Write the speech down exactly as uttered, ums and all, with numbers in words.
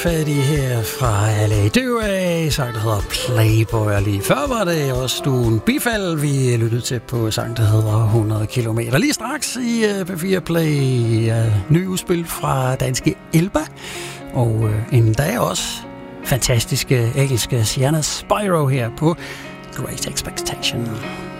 Fattig her fra L A. Det er jo sang, der hedder Playboy, og lige før var det også Duen Bifald, vi lyttede til på sang, der hedder hundrede kilometer. Lige straks i P fire Play, uh, ny udspil fra danske Elba, og uh, en dag også fantastiske engelske Sienna Spyro her på Great Expectation.